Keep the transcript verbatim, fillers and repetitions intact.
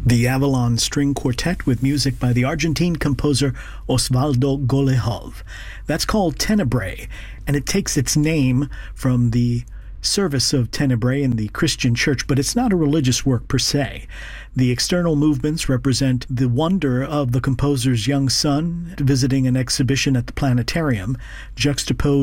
The Avalon String Quartet with music by the Argentine composer Osvaldo Golejov. That's called Tenebrae, and it takes its name from the service of Tenebrae in the Christian church, but it's not a religious work per se. The external movements represent the wonder of the composer's young son visiting an exhibition at the planetarium, juxtaposed